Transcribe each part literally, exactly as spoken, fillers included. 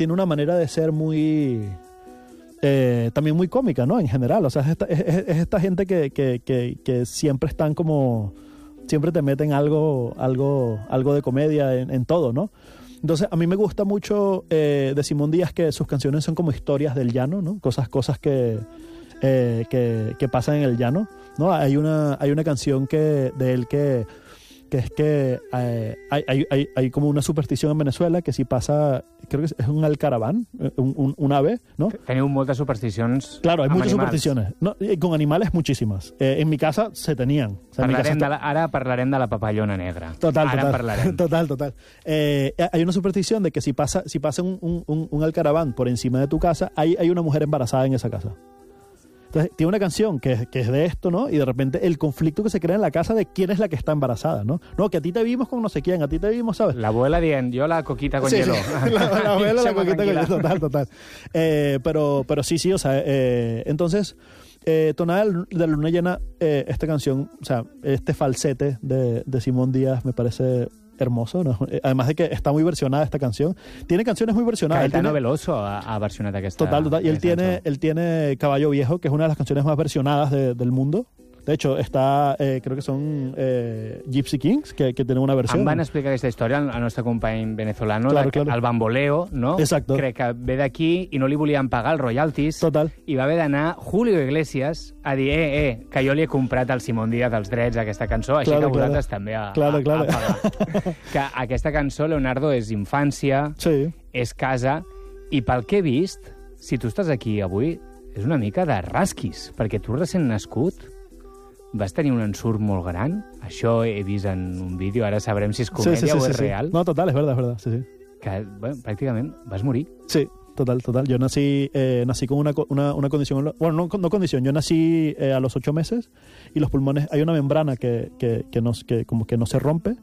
tiene una manera de ser muy... Eh, también muy cómica, ¿no? En general, o sea, es esta, es, es esta gente que, que, que, que siempre están como... Siempre te meten algo, algo, algo de comedia en, en todo, ¿no? Entonces, a mí me gusta mucho eh, de Simón Díaz que sus canciones son como historias del llano, ¿no? Cosas, cosas que, eh, que, que pasan en el llano, ¿no? Hay una, hay una canción que, de él que... que es que eh, hay, hay, hay, hay como una superstición en Venezuela que si pasa, creo que es un alcaraván, un, un, un ave, ¿no? Teniu moltes supersticions. Claro, hay amb muchas animals. supersticiones. No, y con animales muchísimas. Eh, en mi casa se tenían. O sea, en mi casa Parlarem de la, ara parlarem de la papallona negra. Total, ara total. parlarem. Total, total. Eh, hay una superstición de que si pasa, si pasa un, un, un alcaraván por encima de tu casa, hay, hay una mujer embarazada en esa casa. Entonces, tiene una canción que es, que es de esto, ¿no? Y de repente el conflicto que se crea en la casa de quién es la que está embarazada, ¿no? No, que a ti te vimos con no sé quién, a ti te vimos, ¿sabes? La abuela dient, yo la coquita con Sí, hielo. sí. La, la abuela la Déjame coquita con tranquila. hielo, total, total. Eh, pero, pero sí, sí, o sea, eh, entonces, eh, Tonada de la Luna Llena, eh, esta canción, o sea, este falsete de, de Simón Díaz me parece hermoso, ¿no? Eh, además de que está muy versionada esta canción. Tiene canciones muy versionadas. Él Caetano tiene- Veloso ha, ha versionat aquesta. Total, total. Y él aquesta tiene, cançó. él tiene Caballo Viejo, que es una de las canciones más versionadas de- del mundo. De hecho, está, eh, creo que son eh, Gypsy Kings, que, que tienen una versión. Em van explicar aquesta història al al nostre company venezolano, Claro, de que claro. el bamboleo, no? Exacto. Crec que ve d'aquí i no li volien pagar els royalties. Total. I va haver d'anar Julio Iglesias a dir, eh, eh, que jo li he comprat al Simón Díaz els drets a aquesta cançó, així Claro, que vosaltres claro. també a, Claro, a, claro. a pagar. Que aquesta cançó, Leonardo, és infància, Sí. és casa, i pel que he vist, si tu estàs aquí avui, és una mica de rasquis, perquè tu recent nascut vas tenir un ensurt molt gran. Això he vist en un vídeo, ara sabrem si és comèdia sí, sí, sí, o sí, és sí. real. No, total, es verdad, es verdad. Sí, sí. Que, bueno, pràcticament vas morir. Sí, total, total. Yo nací, eh, nací con una, co- una, una condición, en lo- bueno, no, no condición, yo nací eh, a los ocho meses y los pulmones, hay una membrana que, que, que, no, que como que no se rompe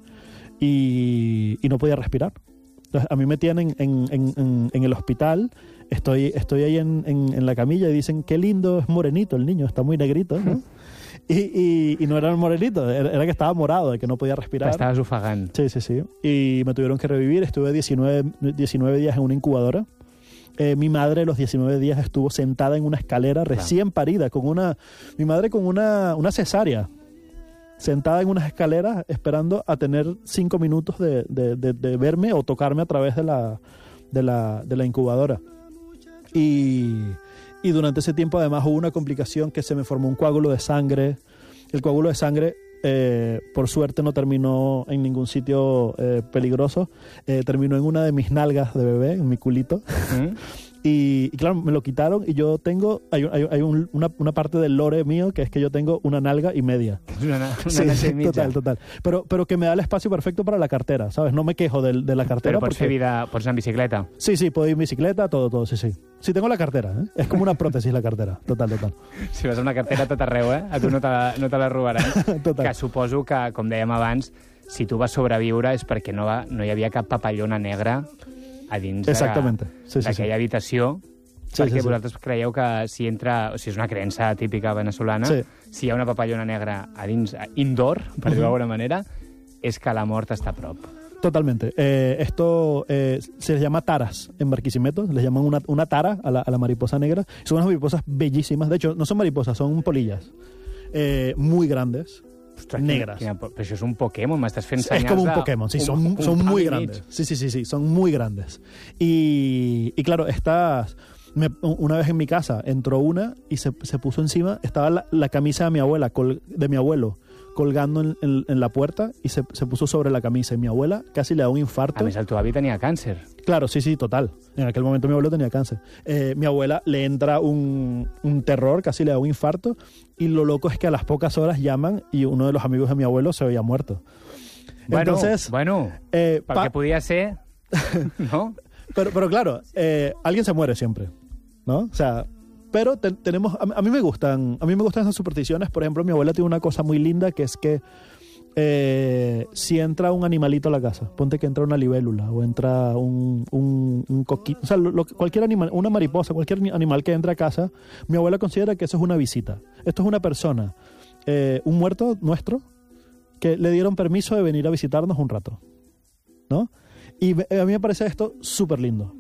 y, y no podía respirar. Entonces, a mí me tienen en, en, en, en el hospital, estoy, estoy ahí en, en, en la camilla y dicen, qué lindo, es morenito el niño, está muy negrito, ¿no? y, y, y no era morenito, era, era que estaba morado, de que no podía respirar. T'estaves ofegant. Sí, sí, sí. Y me tuvieron que revivir. Estuve diecinueve, diecinueve días en una incubadora. Eh, mi madre los diecinueve días estuvo sentada en una escalera recién parida, con una... Mi madre con una, una cesárea, sentada en unas escaleras esperando a tener cinco minutos de, de, de, de verme o tocarme a través de la, de la, de la incubadora. Y, y durante ese tiempo además hubo una complicación que se me formó un coágulo de sangre. El coágulo de sangre, eh, por suerte, no terminó en ningún sitio eh, peligroso. Eh, terminó en una de mis nalgas de bebé, en mi culito. Mm? Y, y claro, me lo quitaron y yo tengo, hay, hay, hay un- una, una parte del lore mío que es que yo tengo una nalga y media. És una, una Sí, nata sí, i mitja. total, total. Pero, pero que me da el espacio perfecto para la cartera, ¿sabes? No me quejo del- de, la cartera. Però pots porque- fer vida, pots anar en bicicleta. Sí, sí, puedo ir en bicicleta, todo, todo, sí, sí. Sí, tengo la cartera, ¿eh? Es como una prótesis la cartera, total, total. Si vas amb una cartera a tot arreu, eh? A tu no te la, no te la robaran. Total. Que suposo que, com dèiem abans, si tu vas sobreviure és perquè no, va, no hi havia cap papallona negra a dins de- Exactamente. Sí, sí, d'aquella sí. habitació, Sí, perquè sí, sí. vosaltres creieu que si entra, o sigui, és una creença típica venezolana, Sí. si hi ha una papallona negra a dins, a- indoor, per dir-ho d'alguna manera, és que la mort està a prop. Totalmente. Eh, esto eh, se les llama taras en Barquisimeto. Les llaman una, una tara a la, a la mariposa negra. Son unas mariposas bellísimas. De hecho, no son mariposas, son polillas. Eh, muy grandes. Ostres, negras. Quina, quina, però això és un Pokémon, m'estàs fent Es senyals como un de Pokémon, sí, un- son, un son pam muy i mig. grandes. Sí, sí, sí, sí, son muy grandes. Y, y claro, estas... me- una vez en mi casa entró una y se, se puso encima, estaba la, la camisa de mi abuela, col- de mi abuelo, colgando en, en- en la puerta y se, se puso sobre la camisa. Y mi abuela casi le da un infarto. A més, el teu avi tenia càncer. Claro, sí, sí, total. En aquel momento mi abuelo tenía cáncer. Eh, mi abuela le entra un, un terror, casi le da un infarto. Y lo loco es que a las pocas horas llaman y uno de los amigos de mi abuelo se había muerto. Bueno, Entonces, bueno, eh, pel pa- que podia ser, no? pero, pero claro, eh, alguien se muere siempre, ¿no? O sea, pero te- tenemos, a, a mí me gustan, a mí me gustan esas supersticiones. Por ejemplo, mi abuela tiene una cosa muy linda que es que eh, si entra un animalito a la casa, ponte que entra una libélula o entra un, un, un coquito, o sea, lo- lo- cualquier animal, una mariposa, cualquier ni- animal que entre a casa, mi abuela considera que eso es una visita. Esto es una persona, eh, un muerto nuestro, que le dieron permiso de venir a visitarnos un rato, ¿no? Y me- a mí me parece esto súper lindo.